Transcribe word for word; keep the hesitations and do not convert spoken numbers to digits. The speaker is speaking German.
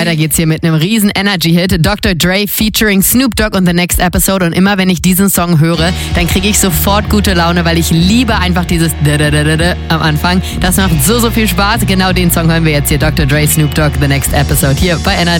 Weiter geht's hier mit einem riesen Energy-Hit. Doktor Dre featuring Snoop Dogg und The Next Episode. Und immer wenn ich diesen Song höre, dann kriege ich sofort gute Laune, weil ich liebe einfach dieses da-da-da-da-da am Anfang. Das macht so, so viel Spaß. Genau den Song hören wir jetzt hier. Doktor Dre, Snoop Dogg, The Next Episode hier bei Energy.